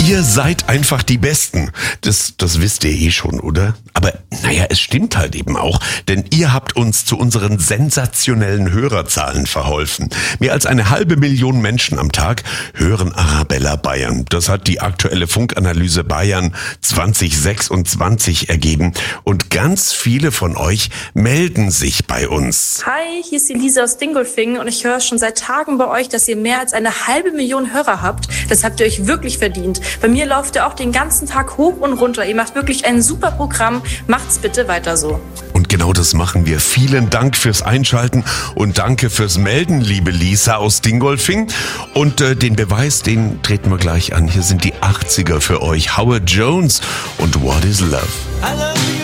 Ihr seid einfach die Besten. Das wisst ihr eh schon, oder? Aber naja, es stimmt halt eben auch, denn ihr habt uns zu unseren sensationellen Hörerzahlen verholfen. Mehr als 500.000 Menschen am Tag hören Arabella Bayern. Das hat die aktuelle Funkanalyse Bayern 2026 ergeben. Und ganz viele von euch melden sich bei uns. Hi, hier ist die Lisa aus Dingolfing und ich höre schon seit Tagen bei euch, dass ihr mehr als 500.000 Hörer habt. Das habt ihr euch wirklich verdient. Bei mir lauft ihr auch den ganzen Tag hoch und runter. Ihr macht wirklich ein super Programm. Macht's bitte weiter so. Und genau das machen wir. Vielen Dank fürs Einschalten und danke fürs Melden, liebe Lisa aus Dingolfing. Und den Beweis, den treten wir gleich an. Hier sind die 80er für euch. Howard Jones und What is Love? I love you.